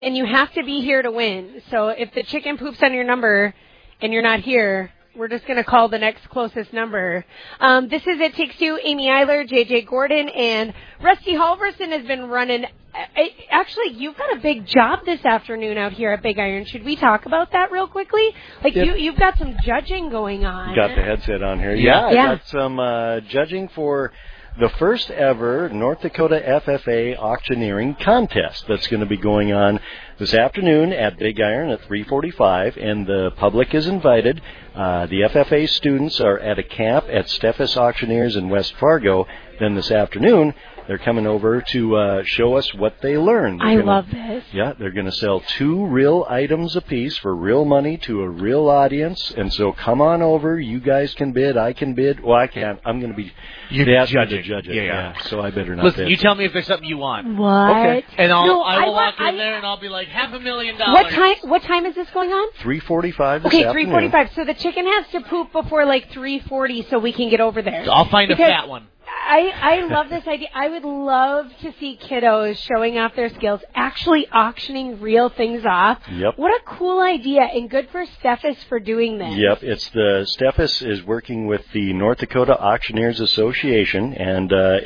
And you have to be here to win. So if the chicken poops on your number and you're not here, we're just going to call the next closest number. This is It Takes Two. Amy Eiler, J.J. Gordon, and Rusty Halverson has been running. Actually, you've got a big job this afternoon out here at Big Iron. Should we talk about that real quickly? Like, you've got some judging going on. Got the headset on here. Yeah. I got some judging for the first ever North Dakota FFA auctioneering contest that's going to be going on this afternoon at Big Iron at 3:45, and the public is invited. The FFA students are at a camp at Steffes Auctioneers in West Fargo. Then this afternoon, they're coming over to show us what they learned. I love this. Yeah, they're going to sell 2 real items apiece for real money to a real audience. And so come on over. You guys can bid. I can bid. Well, I can't. I'm going to be judging. Judge it. Yeah. So I better not Listen, bid. you tell me if there's something you want. What? Okay. And I will walk in there and I'll be like, $500,000. What time is this going on? 3:45 this afternoon. afternoon. 3:45. So the chicken has to poop before like 3:40 so we can get over there. I'll find a fat one. I love this idea. I would love to see kiddos showing off their skills, actually auctioning real things off. Yep. What a cool idea, and good for Steffes for doing this. Yep. It's the Steffes is working with the North Dakota Auctioneers Association, and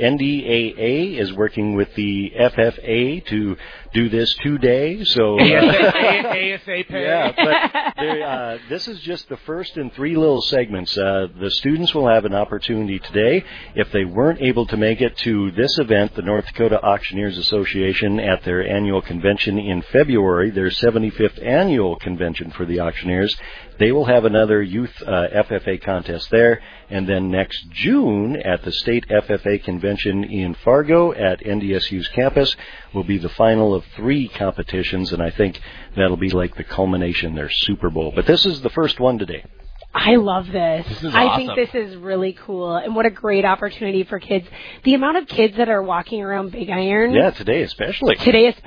NDAA is working with the FFA to do this today. So ASA pay. Yeah, but this is just the first in 3 little segments. The students will have an opportunity today. If they weren't able to make it to this event, the North Dakota Auctioneers Association at their annual convention in February, their 75th annual convention for the auctioneers, they will have another youth FFA contest there. And then next June at the state FFA convention in Fargo at NDSU's campus will be the final of 3 competitions, and I think that'll be like the culmination, their Super Bowl. But this is the first one today. I love this. This is I awesome. think this is really cool, and what a great opportunity for kids. The amount of kids that are walking around Big Iron. Yeah, today especially.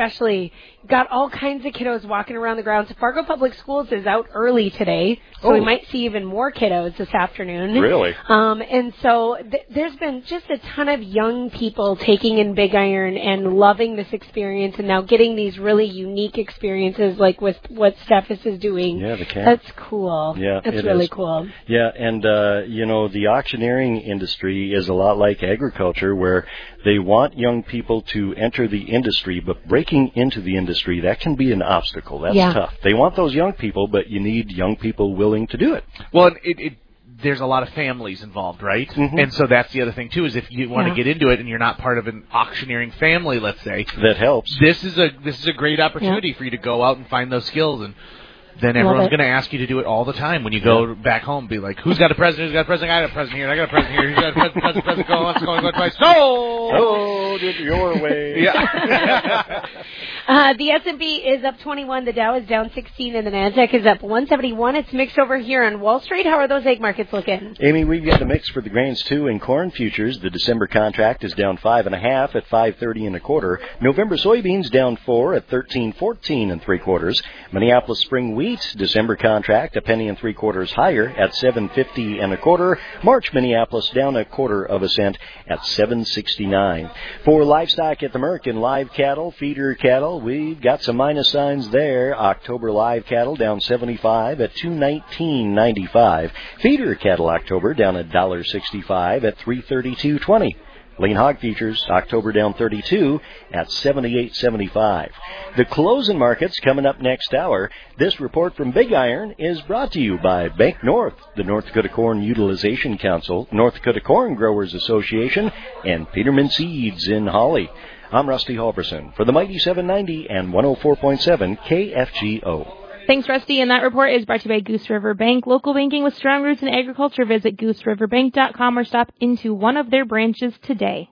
Got all kinds of kiddos walking around the grounds. Fargo Public Schools is out early today, so we might see even more kiddos this afternoon. Really? And so there's been just a ton of young people taking in Big Iron and loving this experience, and now getting these really unique experiences like with what Steffes is doing. Yeah, the camp. That's cool. Yeah, that's really cool. Yeah, and the auctioneering industry is a lot like agriculture, where they want young people to enter the industry, but breaking into the industry, that can be an obstacle. That's tough. They want those young people, but you need young people willing to do it. Well, there's a lot of families involved, right? Mm-hmm. And so that's the other thing, too, is if you want to get into it and you're not part of an auctioneering family, let's say. That helps. This is a great opportunity for you to go out and find those skills, and then everyone's going to ask you to do it all the time when you go back home. Be like, who's got a present? Who's got a present? I got a present here. I got a present here. Who's got a present? Go once, go twice. Oh, do it your way. Yeah. The S&P is up 21. The Dow is down 16, and the Nasdaq is up 171. It's mixed over here on Wall Street. How are those egg markets looking? Amy, we've got the mix for the grains too. In corn futures, the December contract is down 5.5 at 5.30 1/4. November soybeans down 4 at 13.14 3/4. Minneapolis spring wheat December contract a penny and 3/4 higher at 7.50 1/4. March Minneapolis down 1/4 cent at 7.69. For livestock at the Merck, in live cattle, feeder cattle, we've got some minus signs there. October live cattle down 75 at 219.95. Feeder cattle October down $1.65 at 332.20. Lean hog futures, October down 32 at 78.75. The closing markets coming up next hour. This report from Big Iron is brought to you by Bank North, the North Dakota Corn Utilization Council, North Dakota Corn Growers Association, and Peterman Seeds in Holly. I'm Rusty Halverson for the Mighty 790 and 104.7 KFGO. Thanks, Rusty. And that report is brought to you by Goose River Bank. Local banking with strong roots in agriculture. Visit GooseRiverBank.com or stop into one of their branches today.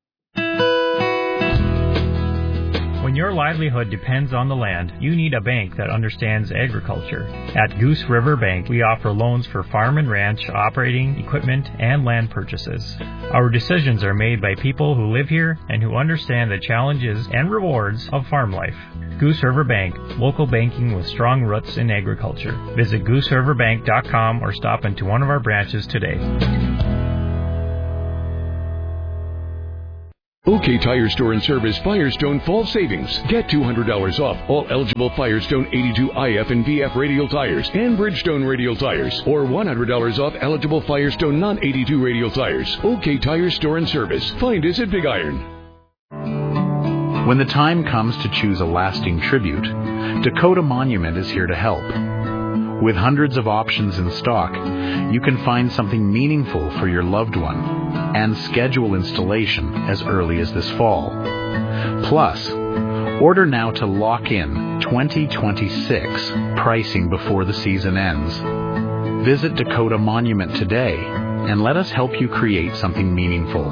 When your livelihood depends on the land, you need a bank that understands agriculture. At Goose River Bank, we offer loans for farm and ranch, operating, equipment, and land purchases. Our decisions are made by people who live here and who understand the challenges and rewards of farm life. Goose River Bank, local banking with strong roots in agriculture. Visit GooseRiverBank.com or stop into one of our branches today. OK Tire Store and Service Firestone Fall Savings. Get $200 off all eligible Firestone 82 IF and VF radial tires and Bridgestone radial tires, or $100 off eligible Firestone non-82 radial tires. OK Tire Store and Service. Find us at Big Iron. When the time comes to choose a lasting tribute, Dakota Monument is here to help. With hundreds of options in stock, you can find something meaningful for your loved one and schedule installation as early as this fall. Plus, order now to lock in 2026 pricing before the season ends. Visit Dakota Monument today and let us help you create something meaningful.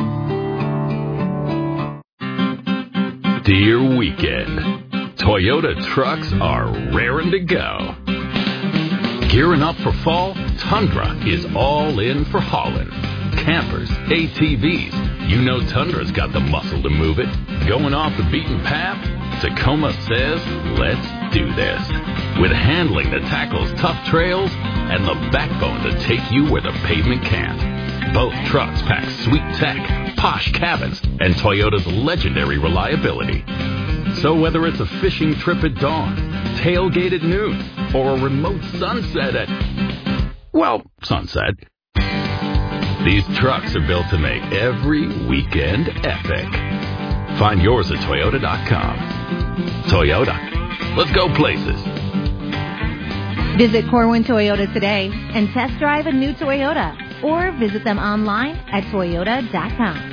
Dear weekend, Toyota trucks are raring to go. Gearing up for fall, Tundra is all in for hauling. Campers, ATVs, you know Tundra's got the muscle to move it. Going off the beaten path? Tacoma says, let's do this. With handling that tackles tough trails and the backbone to take you where the pavement can't. Both trucks pack sweet tech, posh cabins, and Toyota's legendary reliability. So whether it's a fishing trip at dawn, tailgate at noon, or a remote sunset at, well, sunset, these trucks are built to make every weekend epic. Find yours at Toyota.com. Toyota. Let's go places. Visit Corwin Toyota today and test drive a new Toyota, or visit them online at Toyota.com.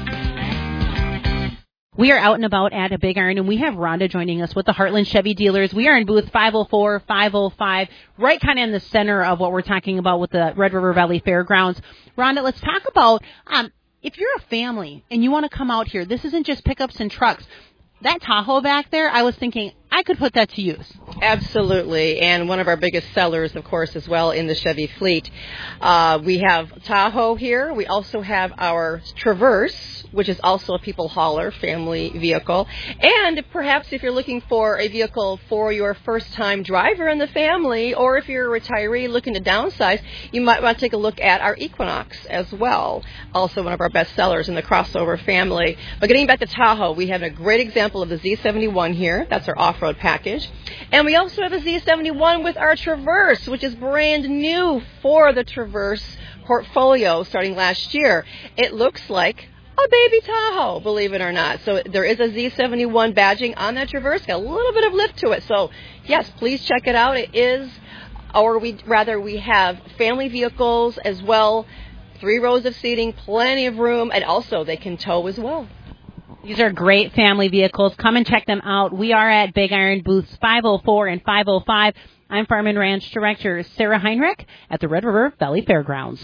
We are out and about at a Big Iron, and we have Rhonda joining us with the Heartland Chevy dealers. We are in booth 504, 505, right kind of in the center of what we're talking about with the Red River Valley Fairgrounds. Rhonda, let's talk about if you're a family and you want to come out here, this isn't just pickups and trucks. That Tahoe back there, I was thinking I could put that to use. Absolutely, and one of our biggest sellers, of course, as well in the Chevy fleet. We have Tahoe here. We also have our Traverse, which is also a people hauler, family vehicle. And perhaps if you're looking for a vehicle for your first-time driver in the family, or if you're a retiree looking to downsize, you might want to take a look at our Equinox as well. Also one of our best sellers in the crossover family. But getting back to Tahoe, we have a great example of the Z71 here. That's our off-road package. And we also have a Z71 with our Traverse, which is brand new for the Traverse portfolio starting last year. It looks like a baby Tahoe, believe it or not. So there is a Z71 badging on that Traverse, got a little bit of lift to it. So yes, please check it out. It is, or we have family vehicles as well, 3 rows of seating, plenty of room, and also they can tow as well. These are great family vehicles. Come and check them out. We are at Big Iron booths 504 and 505. I'm Farm and Ranch Director Sarah Heinrich at the Red River Valley Fairgrounds.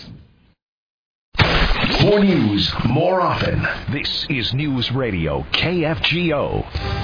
More news, more often. This is News Radio KFGO.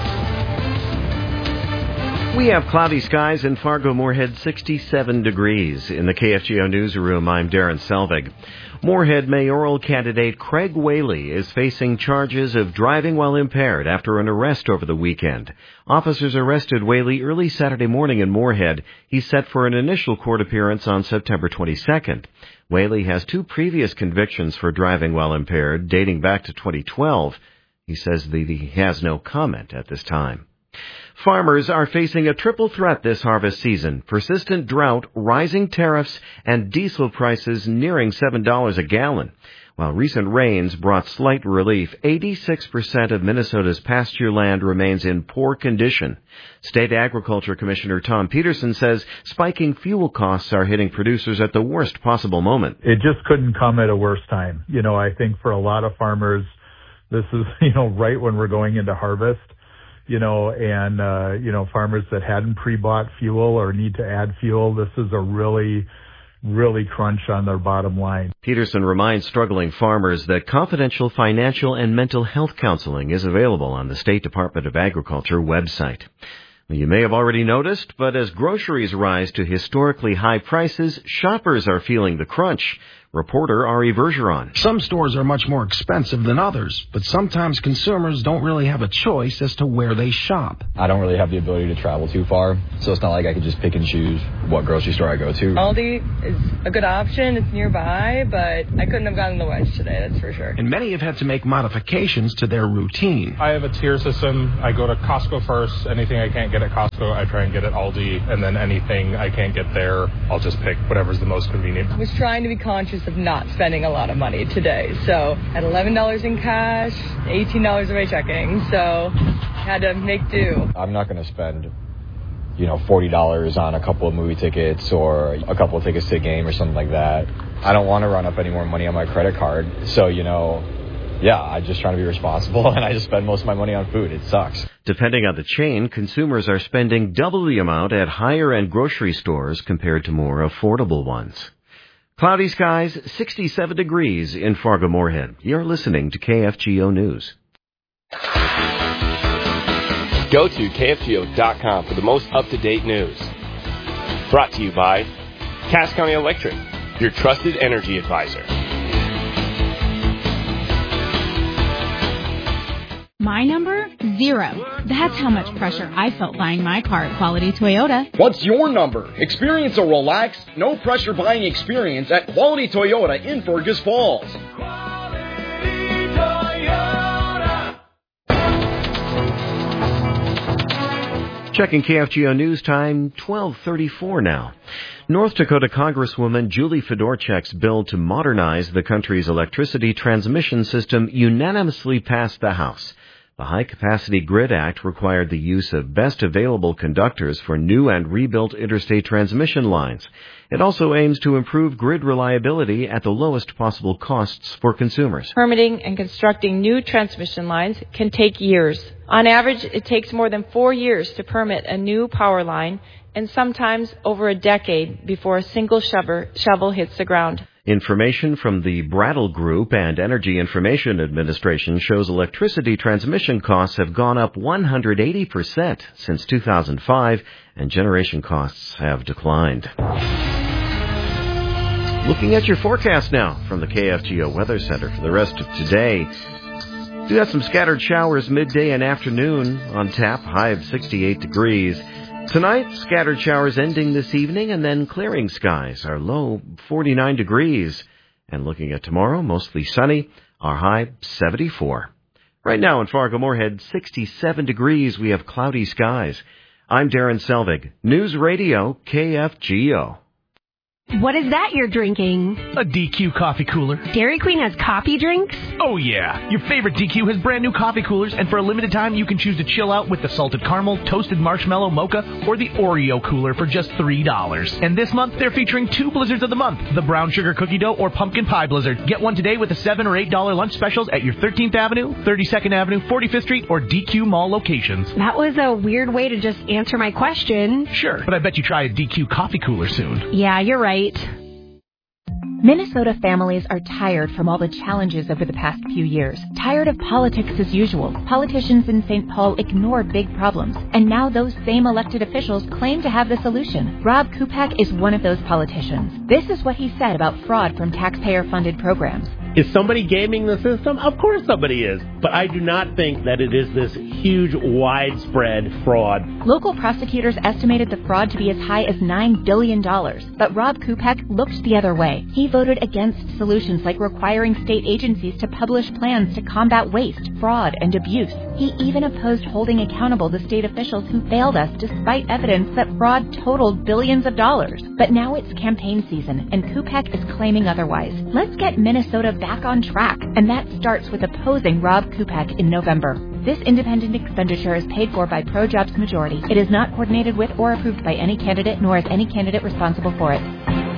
We have cloudy skies in Fargo-Moorhead, 67 degrees. In the KFGO newsroom, I'm Darren Selvig. Moorhead mayoral candidate Craig Whaley is facing charges of driving while impaired after an arrest over the weekend. Officers arrested Whaley early Saturday morning in Moorhead. He's set for an initial court appearance on September 22nd. Whaley has 2 previous convictions for driving while impaired, dating back to 2012. He says that he has no comment at this time. Farmers are facing a triple threat this harvest season: persistent drought, rising tariffs, and diesel prices nearing $7 a gallon. While recent rains brought slight relief, 86% of Minnesota's pasture land remains in poor condition. State Agriculture Commissioner Tom Peterson says spiking fuel costs are hitting producers at the worst possible moment. It just couldn't come at a worse time. I think for a lot of farmers, this is, right when we're going into harvest. Farmers that hadn't pre-bought fuel or need to add fuel, this is a really crunch on their bottom line. Peterson reminds struggling farmers that confidential financial and mental health counseling is available on the State Department of Agriculture website. You may have already noticed, but as groceries rise to historically high prices, shoppers are feeling the crunch. Reporter Ari Bergeron. Some stores are much more expensive than others, but sometimes consumers don't really have a choice as to where they shop. I don't really have the ability to travel too far, so it's not like I could just pick and choose what grocery store I go to. Aldi is a good option. It's nearby, but I couldn't have gotten the wedge today, that's for sure. And many have had to make modifications to their routine. I have a tier system. I go to Costco first. Anything I can't get at Costco, I try and get at Aldi, and then anything I can't get there, I'll just pick whatever's the most convenient. I was trying to be conscious of not spending a lot of money today. So at $11 in cash, $18 of my checking. So had to make do. I'm not going to spend, $40 on a couple of movie tickets or a couple of tickets to a game or something like that. I don't want to run up any more money on my credit card. So, I'm just trying to be responsible, and I just spend most of my money on food. It sucks. Depending on the chain, consumers are spending double the amount at higher-end grocery stores compared to more affordable ones. Cloudy skies, 67 degrees in Fargo-Moorhead. You're listening to KFGO News. Go to KFGO.com for the most up-to-date news. Brought to you by Cass County Electric, your trusted energy advisor. My number? 0. That's how much pressure I felt buying my car at Quality Toyota. What's your number? Experience a relaxed, no-pressure buying experience at Quality Toyota in Fergus Falls. Checking KFGO News time, 12:34 now. North Dakota Congresswoman Julie Fedorchak's bill to modernize the country's electricity transmission system unanimously passed the House. The High Capacity Grid Act required the use of best available conductors for new and rebuilt interstate transmission lines. It also aims to improve grid reliability at the lowest possible costs for consumers. Permitting and constructing new transmission lines can take years. On average, it takes more than 4 years to permit a new power line, and sometimes over a decade before a single shovel hits the ground. Information from the Brattle Group and Energy Information Administration shows electricity transmission costs have gone up 180% since 2005, and generation costs have declined. Looking at your forecast now from the KFGO Weather Center for the rest of today. We got some scattered showers midday and afternoon on tap, high of 68 degrees. Tonight, scattered showers ending this evening, and then clearing skies. Our low, 49 degrees. And looking at tomorrow, mostly sunny, our high, 74. Right now in Fargo-Moorhead, 67 degrees. We have cloudy skies. I'm Darren Selvig. News Radio, KFGO. What is that you're drinking? A DQ coffee cooler. Dairy Queen has coffee drinks? Oh, yeah. Your favorite DQ has brand new coffee coolers, and for a limited time, you can choose to chill out with the salted caramel, toasted marshmallow mocha, or the Oreo cooler for just $3. And this month, they're featuring 2 blizzards of the month, the brown sugar cookie dough or pumpkin pie blizzard. Get one today with the $7 or $8 lunch specials at your 13th Avenue, 32nd Avenue, 45th Street, or DQ Mall locations. That was a weird way to just answer my question. Sure, but I bet you try a DQ coffee cooler soon. Yeah, you're right. Minnesota families are tired from all the challenges over the past few years. Tired of politics as usual. Politicians in St. Paul ignore big problems. And now those same elected officials claim to have the solution. Rob Kupak is one of those politicians. This is what he said about fraud from taxpayer-funded programs. Is somebody gaming the system? Of course somebody is. But I do not think that it is this huge, widespread fraud. Local prosecutors estimated the fraud to be as high as $9 billion. But Rob Kupak looked the other way. He voted against solutions like requiring state agencies to publish plans to combat waste, fraud, and abuse. He even opposed holding accountable the state officials who failed us despite evidence that fraud totaled billions of dollars. But now it's campaign season, and Kupak is claiming otherwise. Let's get Minnesota back on track, and that starts with opposing Rob Kupak in November. This independent expenditure is paid for by ProJobs Majority. It is not coordinated with or approved by any candidate, nor is any candidate responsible for it.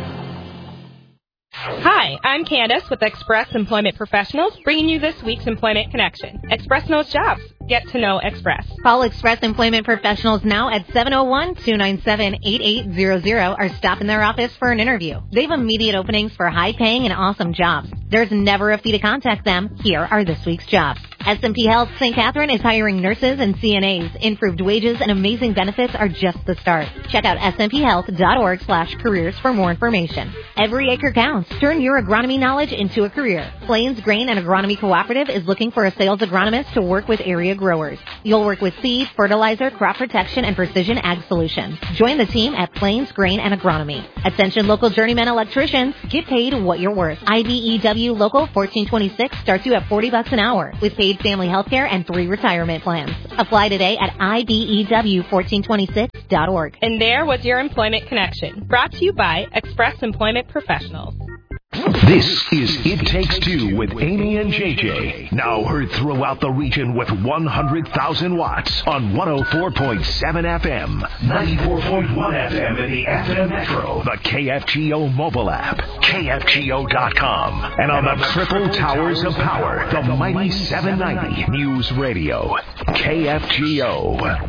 Hi, I'm Candace with Express Employment Professionals, bringing you this week's Employment Connection. Express knows jobs. Get to know Express. Call Express Employment Professionals now at 701-297-8800 or stop in their office for an interview. They have immediate openings for high-paying and awesome jobs. There's never a fee to contact them. Here are this week's jobs. S&P Health St. Catherine is hiring nurses and CNAs. Improved wages and amazing benefits are just the start. Check out smphhealth.org/careers for more information. Every acre counts. Turn your agronomy knowledge into a career. Plains Grain and Agronomy Cooperative is looking for a sales agronomist to work with area growers. You'll work with seed, fertilizer, crop protection, and precision ag solutions. Join the team at Plains Grain and Agronomy. Attention local journeyman electricians, get paid what you're worth. IBEW Local 1426 starts you at $40 an hour with paid family health care and 3 retirement plans. Apply today at IBEW1426.org. And there was your Employment Connection, brought to you by Express Employment Professionals. This is It Takes Two with Amy and JJ. Now heard throughout the region with 100,000 watts on 104.7 FM, 94.1 FM in the FM Metro, the KFGO mobile app, KFGO.com, and on the triple towers of power, the mighty 790 News Radio, KFGO.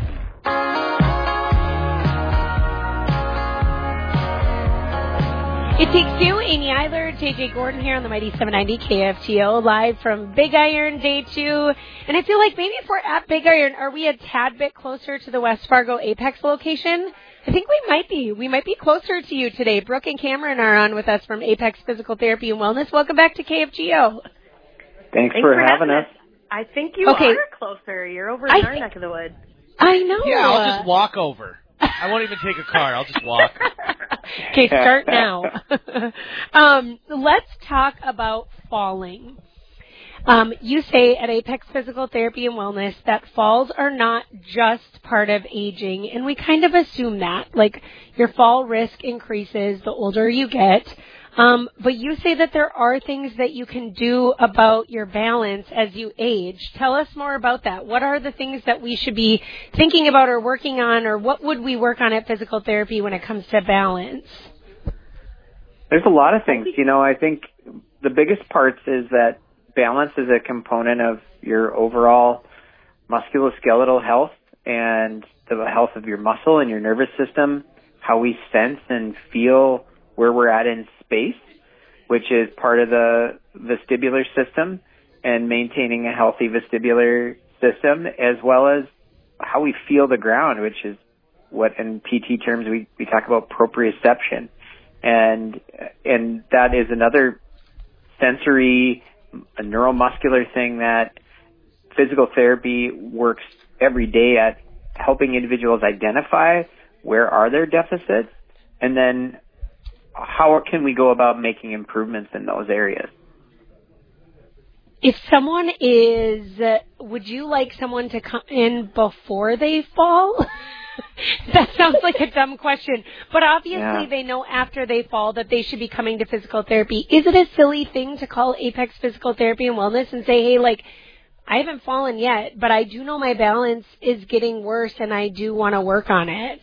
It Takes Two, Amy Eiler, JJ Gordon here on the Mighty 790 KFTO, live from Big Iron Day 2. And I feel like maybe if we're at Big Iron, are we a tad bit closer to the West Fargo Apex location? I think we might be. We might be closer to you today. Brooke and Cameron are on with us from Apex Physical Therapy and Wellness. Welcome back to KFGO. Thanks for having us. I think you are closer. You're over in our neck of the woods. I know. Yeah, I'll just walk over. I won't even take a car. I'll just walk. Okay, start now. Let's talk about falling. You say at Apex Physical Therapy and Wellness that falls are not just part of aging, and we kind of assume that. Like, your fall risk increases the older you get. But you say that there are things that you can do about your balance as you age. Tell us more about that. What are the things that we should be thinking about or working on, or what would we work on at physical therapy when it comes to balance? There's a lot of things. You know, I think the biggest parts is that balance is a component of your overall musculoskeletal health and the health of your muscle and your nervous system, how we sense and feel where we're at in space, which is part of the vestibular system, and maintaining a healthy vestibular system, as well as how we feel the ground, which is what in PT terms we talk about proprioception. And that is another sensory, a neuromuscular thing that physical therapy works every day at helping individuals identify where are their deficits, and then how can we go about making improvements in those areas? If someone would you like someone to come in before they fall? That sounds like a dumb question. But obviously they know after they fall that they should be coming to physical therapy. Is it a silly thing to call Apex Physical Therapy and Wellness and say, hey, like, I haven't fallen yet, but I do know my balance is getting worse and I do want to work on it?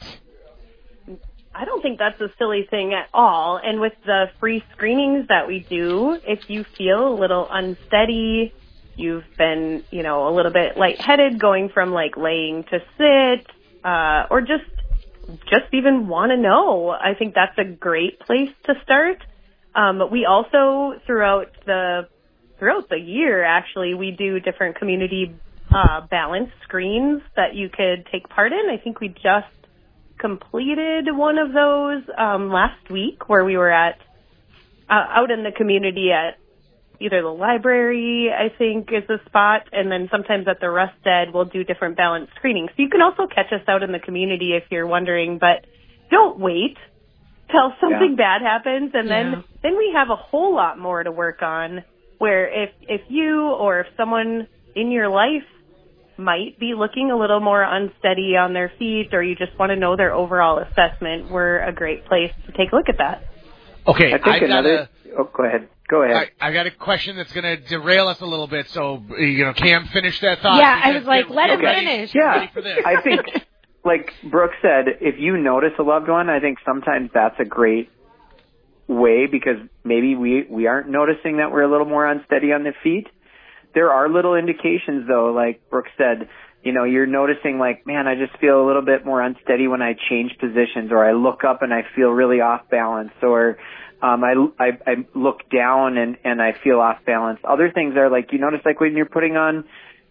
I don't think that's a silly thing at all. And with the free screenings that we do, if you feel a little unsteady, you've been, a little bit lightheaded going from like laying to sit, or just even want to know, I think that's a great place to start. We also throughout the year, actually, we do different community balance screens that you could take part in. I think we just completed one of those last week, where we were at out in the community at either the library, I think, is a spot, and then sometimes at the Rust Ed we'll do different balance screenings. So you can also catch us out in the community if you're wondering, but don't wait till something bad happens, and then we have a whole lot more to work on, where if you or if someone in your life might be looking a little more unsteady on their feet, or you just want to know their overall assessment, we're a great place to take a look at that. Okay, I think go ahead. I got a question that's going to derail us a little bit, so, Cam, finish that thought. Yeah, I was like, let him finish. Yeah, ready for this. I think, like Brooke said, if you notice a loved one, I think sometimes that's a great way, because maybe we aren't noticing that we're a little more unsteady on the feet. There are little indications, though, like Brooke said, you're noticing like, man, I just feel a little bit more unsteady when I change positions, or I look up and I feel really off balance, or I look down and I feel off balance. Other things are like, you notice like when you're putting on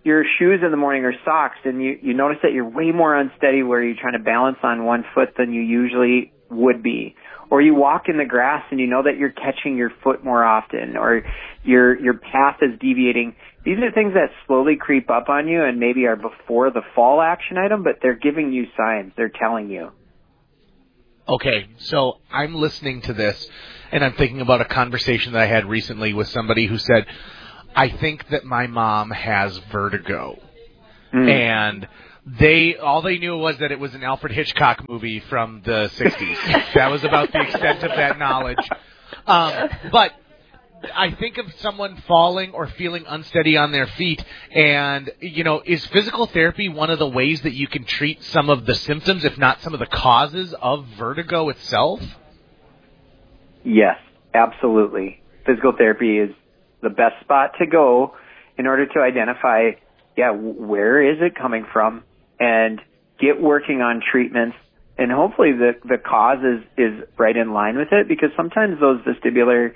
your shoes in the morning or socks and you notice that you're way more unsteady where you're trying to balance on one foot than you usually would be. Or you walk in the grass and you know that you're catching your foot more often, or your path is deviating. These are things that slowly creep up on you and maybe are before the fall action item, but they're giving you signs. They're telling you. Okay, so I'm listening to this, and I'm thinking about a conversation that I had recently with somebody who said, I think that my mom has vertigo. And all they knew was that it was an Alfred Hitchcock movie from the 60s. That was about the extent of that knowledge. But I think of someone falling or feeling unsteady on their feet, and, is physical therapy one of the ways that you can treat some of the symptoms, if not some of the causes of vertigo itself? Yes, absolutely. Physical therapy is the best spot to go in order to identify, where is it coming from, and get working on treatments. And hopefully the cause is right in line with it, because sometimes those vestibular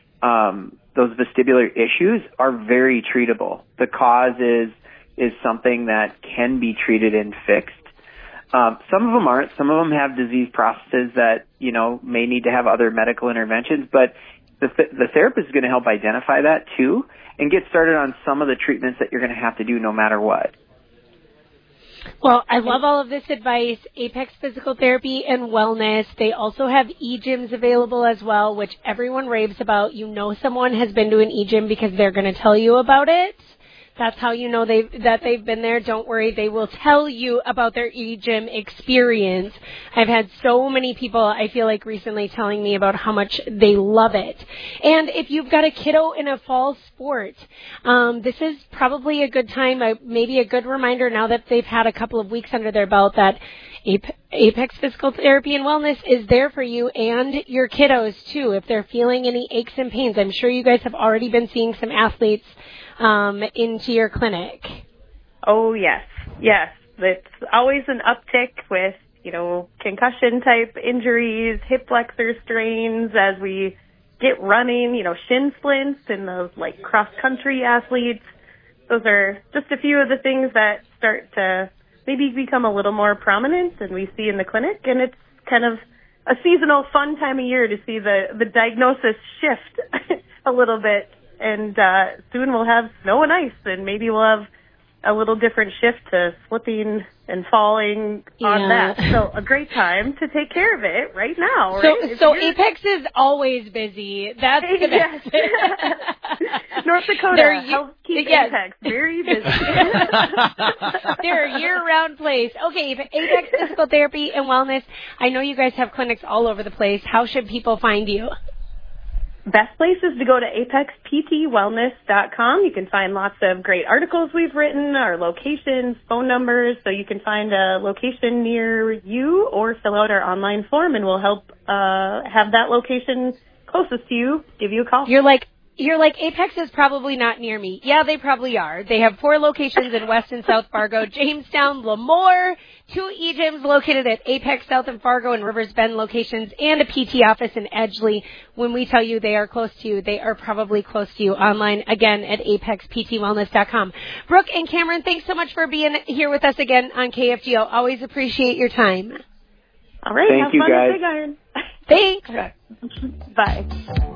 issues are very treatable. The cause is something that can be treated and fixed. Some of them aren't. Some of them have disease processes that, may need to have other medical interventions, but the therapist is going to help identify that too and get started on some of the treatments that you're going to have to do no matter what. Well, I love all of this advice. Apex Physical Therapy and Wellness. They also have e-gyms available as well, which everyone raves about. Someone has been to an e-gym because they're going to tell you about it. That's how you know that they've been there. Don't worry, they will tell you about their e-gym experience. I've had so many people, I feel like, recently telling me about how much they love it. And if you've got a kiddo in a fall sport, this is probably a good time, maybe a good reminder now that they've had a couple of weeks under their belt, that Apex Physical Therapy and Wellness is there for you and your kiddos too. If they're feeling any aches and pains, I'm sure you guys have already been seeing some athletes into your clinic. Oh, yes. Yes. It's always an uptick with, concussion type injuries, hip flexor strains as we get running, shin splints and those cross country athletes. Those are just a few of the things that start to maybe become a little more prominent and we see in the clinic. And it's kind of a seasonal fun time of year to see the diagnosis shift a little bit. And soon we'll have snow and ice, and maybe we'll have a little different shift to slipping and falling on that. So a great time to take care of it right now. Right? So Apex is always busy. That's the best. North Dakota, help keep Apex very busy. They're a year-round place. Okay, Apex Physical Therapy and Wellness. I know you guys have clinics all over the place. How should people find you? Best place is to go to apexptwellness.com. You can find lots of great articles we've written, our locations, phone numbers, so you can find a location near you or fill out our online form, and we'll help have that location closest to you give you a call. You're like, Apex is probably not near me. Yeah, they probably are. They have 4 locations in West and South Fargo, Jamestown, Lemoore, 2 e-gyms located at Apex South and Fargo and Rivers Bend locations, and a PT office in Edgeley. When we tell you they are close to you, they are probably close to you. Online, again, at apexptwellness.com. Brooke and Cameron, thanks so much for being here with us again on KFGO. Always appreciate your time. All right. Thank you, fun guys. at Big Iron. Thanks. Okay. Bye.